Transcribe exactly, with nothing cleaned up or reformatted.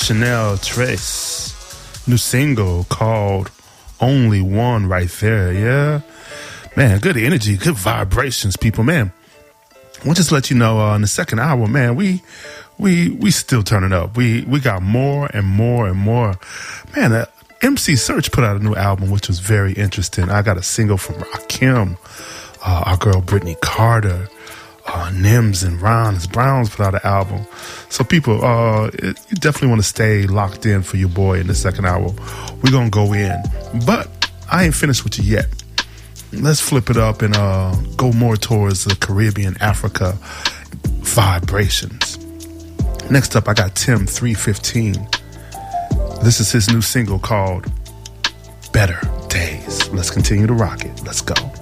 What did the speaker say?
Chanel Trace, new single called Only One right there, yeah? Man, good energy, good vibrations, people, man. We'll just let you know uh, in the second hour, man, we we we still turning up. We we got more and more and more. Man, uh, M C Search put out a new album, which was very interesting. I got a single from Rakim, uh, our girl Brittany Carter, uh, Nims and Rons Browns put out an album. So people, uh, it, you definitely want to stay locked in for your boy in the second hour. We're going to go in. But I ain't finished with you yet. Let's flip it up and uh, go more towards the Caribbean, Africa vibrations. Next up, I got Tim three fifteen. This is his new single called Better Days. Let's continue to rock it. Let's go.